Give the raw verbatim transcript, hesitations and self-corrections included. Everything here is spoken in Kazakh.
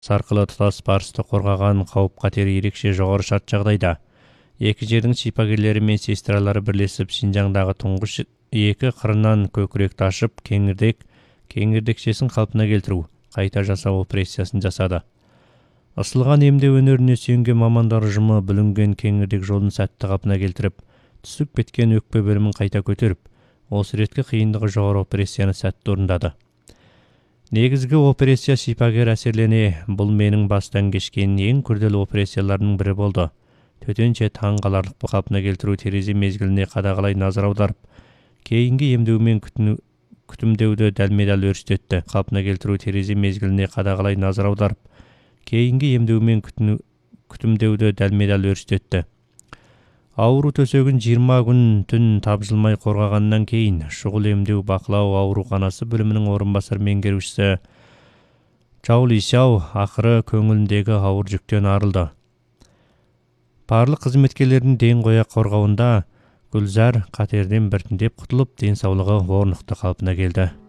аркылы тұтас Барысты қорғаған қауіп-қатері ерекше жоғары шарт жағдайда. Екі жердің шипагерлері мен сестралары бірлесіп Шинжаңдағы тұңғыш екі қырынан көкіректі ашып, кеңірдек, кеңірдекшесін қалпына келтіру, қайта жасау операциясын жасады. Асылған емдеу өнеріне сүйенген мамандар ұжымы бүлінген кеңірдек жолын сәтті қалпына келтіріп, түсіп кеткен өкпе бөлімін қайта көтеріп, осы реткі қиындығы жоғары операцияны сәтті орындады. Негізгі операция шипагер әсерлене, бұл менің бастан кешкен ең күрделі операцияларының бірі болды. Төтенше таң қаларлық қалпына келтіру терезе мезгіліне қадағалай назар аударып, кейінгі емдеумен күтімдеуді дәлме-дәл өрістетті. Қалпына келтіру терезе мезгіліне қадағалай назар аударып, кейінгі емдеумен күтімдеуді дәлме-дәл өрістетті. Ауру төсегін жиырма күн түн тапжылмай қорғағаннан кейін шұғыл емдеу бақылау ауруханасы бөлімінің орынбасар меңгерушісі Чау Лисяо ақыры көңіліндегі ауыр жүктен арылды. Барлық қызметкерлердің ден қоя қорғауында Гүлзар қатерден біртіндеп құтылып, денсаулығы орнықты қалпына келді.